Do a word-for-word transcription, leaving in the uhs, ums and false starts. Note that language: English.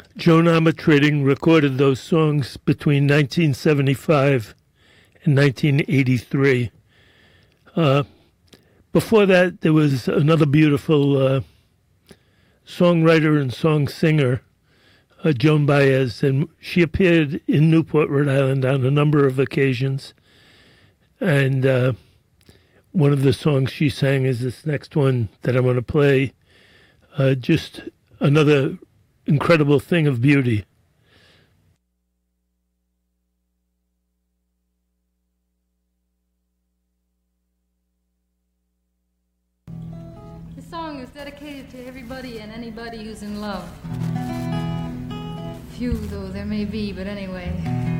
Joan Armatrading recorded those songs between nineteen seventy-five and nineteen eighty-three. Uh, before that, there was another beautiful uh, songwriter and song singer, uh, Joan Baez, and she appeared in Newport, Rhode Island on a number of occasions. And uh, one of the songs she sang is this next one that I'm going to play. Uh, just another incredible thing of beauty. This song is dedicated to everybody and anybody who's in love. Few though there may be, but anyway.